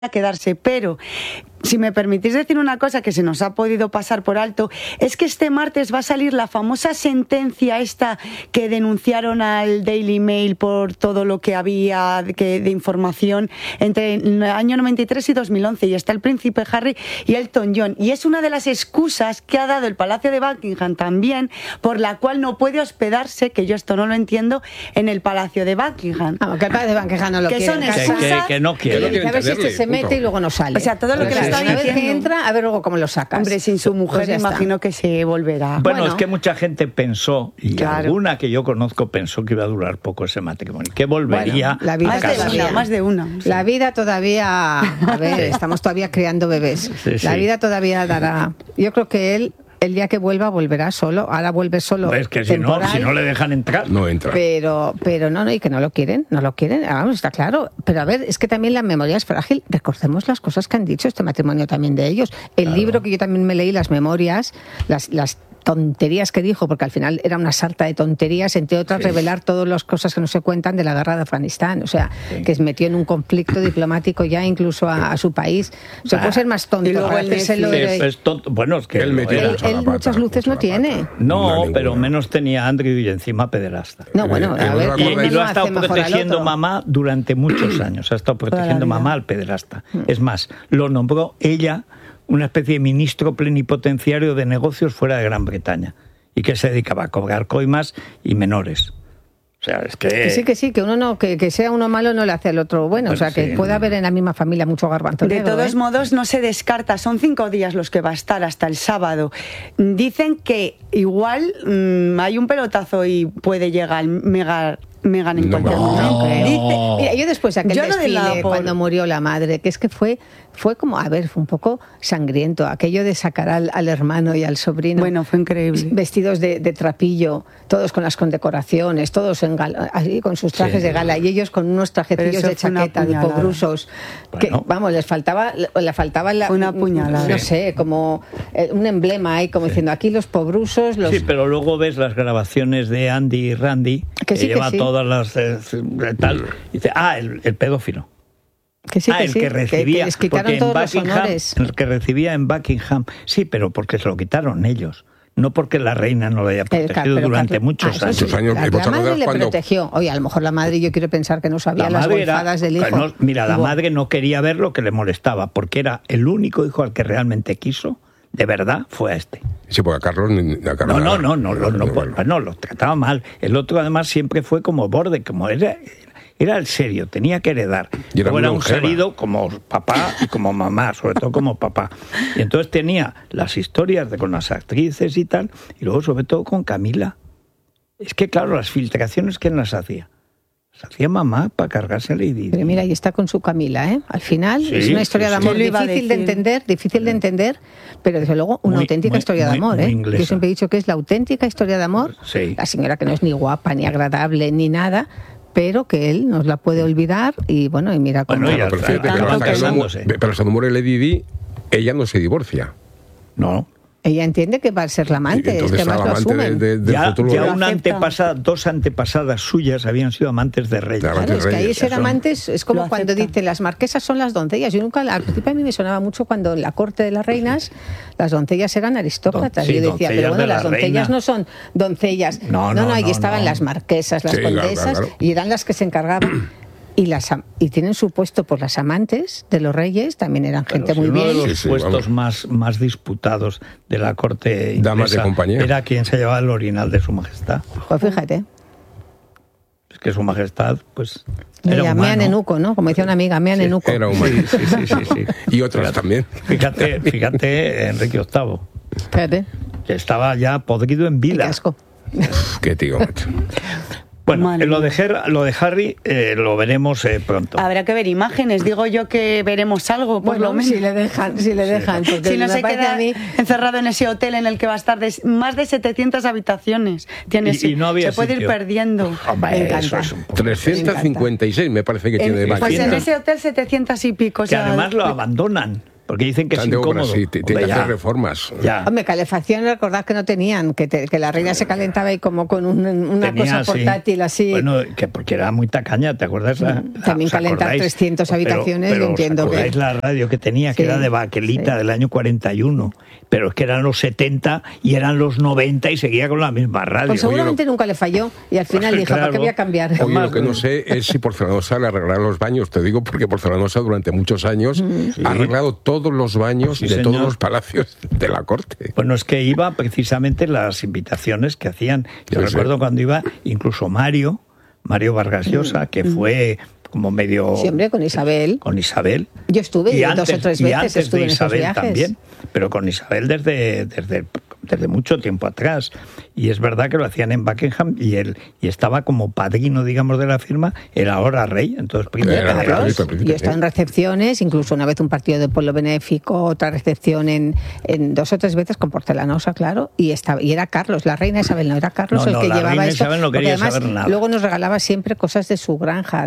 a quedarse, pero si me permitís decir una cosa que se nos ha podido pasar por alto, es que este martes va a salir la famosa sentencia esta que denunciaron al Daily Mail por todo lo que había de información entre el año 93 y 2011, y está el príncipe Harry y Elton John, y es una de las excusas que ha dado el Palacio de Buckingham también, por la cual no puede hospedarse, que yo esto no lo entiendo, en el Palacio de Buckingham. Vamos, que el Palacio de Buckingham no lo quiere. Son excusas que no quiere. A ver si se mete y luego no sale. O sea, todo lo que le está una vez diciendo. que entra, a ver luego cómo lo sacas. Hombre, sin su mujer Pues imagino que se volverá. Bueno, es que mucha gente pensó, y claro, alguna que yo conozco pensó que iba a durar poco ese matrimonio, que volvería la vida a casa. Más de una. Sí. La vida todavía, a ver, estamos todavía criando bebés. Sí. La vida todavía dará. Yo creo que él, el día que vuelva, volverá solo. Ahora vuelve solo. Es que si no le dejan entrar. No entra. Pero no, y que no lo quieren. Vamos, está claro. Pero a ver, es que también la memoria es frágil. Recordemos las cosas que han dicho este matrimonio también de ellos. El libro que yo también me leí, las memorias, las tonterías que dijo, porque al final era una sarta de tonterías, entre otras revelar todas las cosas que no se cuentan de la guerra de Afganistán, o sea, que se metió en un conflicto diplomático ya incluso a su país. O sea, puede ser más tonto. Y luego es tonto. Bueno, es que él muchas luces no tiene. No, pero menos tenía Andrew y encima pederasta. No, bueno, a ver, y lo ha estado protegiendo mamá durante muchos años. Ha estado protegiendo mamá al pederasta. Es más, lo nombró ella una especie de ministro plenipotenciario de negocios fuera de Gran Bretaña, y que se dedicaba a cobrar coimas y menores. O sea, es que sí, que uno no, que sea uno malo no le hace al otro bueno. Pues o sea, que puede haber en la misma familia mucho garbanzo negro. De todos modos, no se descarta, son 5 días los que va a estar hasta el sábado. Dicen que igual hay un pelotazo y puede llegar Meghan en cualquier momento. Mira, yo después de aquel desfile, cuando murió la madre, que es que fue como, a ver, fue un poco sangriento, aquello de sacar al hermano y al sobrino. Bueno, fue increíble. Vestidos de trapillo, todos con las condecoraciones, todos en gala, así, con sus trajes de gala, y ellos con unos trajecillos de chaqueta, de pobrusos, que, vamos, le faltaba una puñalada. No sé, como un emblema ahí, como diciendo, aquí los pobrusos. Sí, pero luego ves las grabaciones de Andy y Randy, que lleva todas las tal, y dice, el pedófilo. Que recibía, les quitaron todos los honores. El que recibía en Buckingham, sí, pero porque se lo quitaron ellos. No porque la reina no lo haya protegido durante muchos años. La madre le protegió. Oye, a lo mejor la madre, yo quiero pensar que no sabía las golfadas del hijo. La madre no quería ver lo que le molestaba, porque era el único hijo al que realmente quiso, de verdad, fue a este. Sí, porque a Carlos... No, lo trataba mal. El otro, además, siempre fue como borde, como era el serio, tenía que heredar. Y era un querido como papá y como mamá, sobre todo como papá. Y entonces tenía las historias con las actrices y tal, y luego sobre todo con Camila. Es que claro, las filtraciones, ¿quién las hacía? Las hacía mamá para cargarse a Lady Di. Pero mira, ahí está con su Camila, ¿eh? Al final es una historia de amor difícil de entender, pero desde luego una auténtica historia de amor, ¿eh? Yo siempre he dicho que es la auténtica historia de amor. Sí. La señora que no es ni guapa, ni agradable, ni nada, pero que él nos la puede olvidar y bueno, y mira cómo... Pero hasta que muere Lady Di, ella no se divorcia. No. Ella entiende que va a ser la amante, es que más lo asumen. Ya dos antepasadas suyas habían sido amantes de reyes. Claro, es que ahí ser amantes es como cuando dicen las marquesas son las doncellas. Yo nunca, al principio a mí me sonaba mucho cuando en la corte de las reinas las doncellas eran aristócratas. Yo decía, pero bueno, las doncellas no son doncellas. No, ahí estaban las marquesas, las condesas, claro. Y eran las que se encargaban. Y tienen su puesto por las amantes de los reyes, también eran gente muy bien. Uno de los puestos más disputados de la corte damas de compañía era quien se llevaba el orinal de su majestad. Pues fíjate. Es que su majestad, pues, era humano. Mea nenuco, ¿no? Como decía una amiga, mea nenuco. Era humano. Sí. Y otras también. Fíjate, Enrique VIII. Fíjate. Que estaba ya podrido en vida. Qué asco. Qué tío, macho. Bueno, lo de Harry lo veremos pronto. Habrá que ver imágenes, digo yo que veremos algo, por lo menos. Si le dejan. Porque si no se queda encerrado en ese hotel en el que va a estar más de 700 habitaciones. Y no había se puede ir perdiendo. Hombre, eso es 356 me parece que tiene de Pues en ese hotel 700 y pico. Que además lo abandonan. Porque dicen que es incómodo. Sí, tiene que hacer reformas. Ya. Hombre, calefacción, recordad que no tenían, que la reina se calentaba ahí como con una cosa portátil así. Bueno, porque era muy tacaña, ¿te acuerdas? También calentar 300 habitaciones, yo entiendo. ¿Os acordáis la radio que tenía, que era de baquelita del año 41? Pero es que eran los 70 y eran los 90 y seguía con la misma radio. Pues seguramente nunca le falló y al final dijo, ¿para qué voy a cambiar? Oye, lo que no sé es si Porcelanosa le arreglará los baños. Te digo porque Porcelanosa durante muchos años ha arreglado todos los baños todos los palacios de la corte. Bueno, es que iba precisamente las invitaciones que hacían. Yo recuerdo cuando iba incluso Mario Vargas Llosa, que fue como medio... Siempre con Isabel. Con Isabel. Yo estuve y antes, 2 o 3 veces. Y antes estuve de en Isabel esos viajes. también, pero con Isabel desde mucho tiempo atrás. Y es verdad que lo hacían en Buckingham y estaba como padrino, digamos, de la firma, el ahora rey. Entonces, yo he estado en recepciones, incluso una vez un partido de pueblo benéfico, otra recepción en 2 o 3 veces con Porcelanosa, claro, y era Carlos, la reina Isabel, no era Carlos el que llevaba reina esto. Isabel no quería saber nada. Luego nos regalaba siempre cosas de su granja,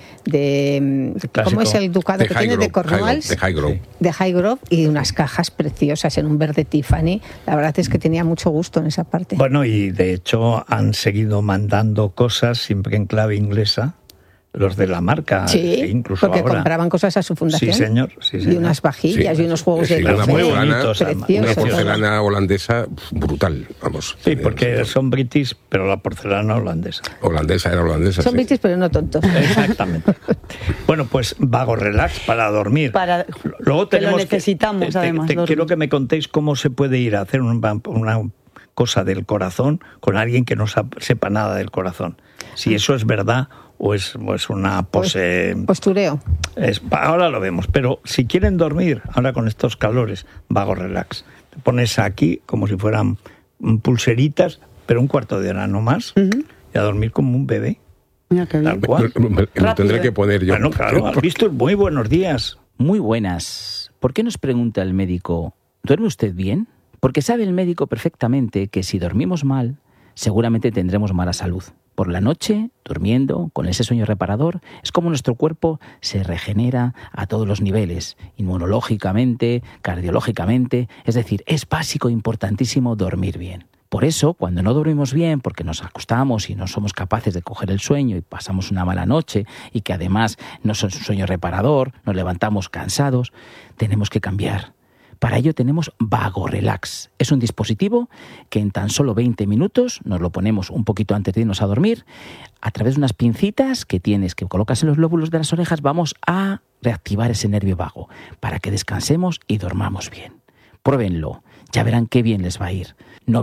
¿cómo es el ducado que tiene? De Cornwall. De Highgrove, y unas cajas preciosas en un verde Tiffany. La verdad es que tenía mucho gusto en esa parte. Bueno, y de hecho han seguido mandando cosas siempre en clave inglesa, los de la marca. Sí, incluso porque ahora compraban cosas a su fundación. Sí, señor. Y unas vajillas y unos juegos de café. Muy bonitos. Una porcelana holandesa brutal, vamos. Sí, porque son british, pero la porcelana holandesa. Era holandesa, son british, pero no tontos. Exactamente. Bueno, pues vago relax para dormir. Luego tenemos que lo necesitamos, además. Quiero que me contéis cómo se puede ir a hacer una cosa del corazón con alguien que no sepa nada del corazón. Si eso es verdad o es una pose... Postureo. Ahora lo vemos, pero si quieren dormir, ahora con estos calores, vago relax. Te pones aquí como si fueran pulseritas, pero un cuarto de hora no más, y a dormir como un bebé. Mira qué bien. Tal cual. Lo tendré que poner yo. Bueno, claro, has visto. Muy buenos días. Muy buenas. ¿Por qué nos pregunta el médico, ¿duerme usted bien? Porque sabe el médico perfectamente que si dormimos mal, seguramente tendremos mala salud. Por la noche, durmiendo, con ese sueño reparador, es como nuestro cuerpo se regenera a todos los niveles, inmunológicamente, cardiológicamente, es decir, es básico, importantísimo dormir bien. Por eso, cuando no dormimos bien, porque nos acostamos y no somos capaces de coger el sueño y pasamos una mala noche y que además no es un sueño reparador, nos levantamos cansados, tenemos que cambiar. Para ello tenemos Vago Relax. Es un dispositivo que en tan solo 20 minutos, nos lo ponemos un poquito antes de irnos a dormir, a través de unas pincitas que colocas en los lóbulos de las orejas, vamos a reactivar ese nervio vago para que descansemos y dormamos bien. Pruébenlo, ya verán qué bien les va a ir.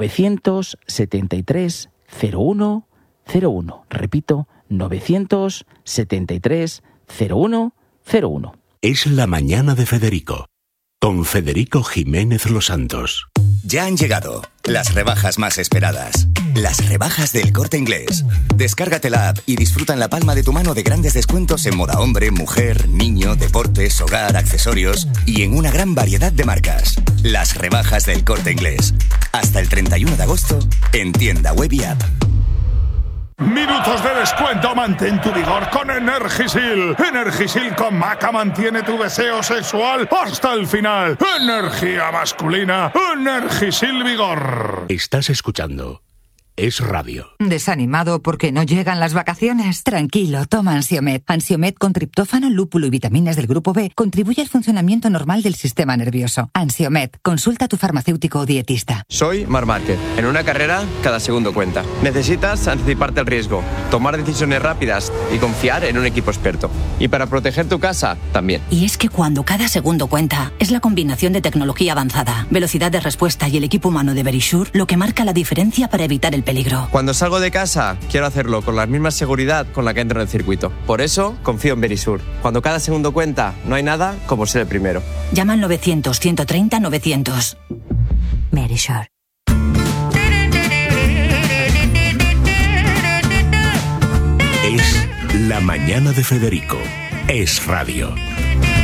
973 01 01. Repito, 973 01 01. Es la mañana de Federico, con Federico Jiménez Los Santos. Ya han llegado las rebajas más esperadas. Las rebajas del Corte Inglés. Descárgate la app y disfruta en la palma de tu mano de grandes descuentos en moda hombre, mujer, niño, deportes, hogar, accesorios y en una gran variedad de marcas. Las rebajas del Corte Inglés. Hasta el 31 de agosto en tienda web y app. Minutos de descuento, mantén tu vigor con Energisil. Energisil con maca mantiene tu deseo sexual hasta el final. Energía masculina, Energisil Vigor. Estás escuchando Es Radio. ¿Desanimado porque no llegan las vacaciones? Tranquilo, toma Ansiomed. Ansiomed con triptófano, lúpulo y vitaminas del grupo B contribuye al funcionamiento normal del sistema nervioso. Ansiomed, consulta a tu farmacéutico o dietista. Soy Marc Márquez. En una carrera, cada segundo cuenta. Necesitas anticiparte al riesgo, tomar decisiones rápidas y confiar en un equipo experto. Y para proteger tu casa, también. Y es que cuando cada segundo cuenta, es la combinación de tecnología avanzada, velocidad de respuesta y el equipo humano de Verisure lo que marca la diferencia para evitar el peligro. Cuando salgo de casa, quiero hacerlo con la misma seguridad con la que entro en el circuito. Por eso, confío en Verisure. Cuando cada segundo cuenta, no hay nada como ser el primero. Llama al 900-130-900. Verisure. Es la mañana de Federico. Es Radio.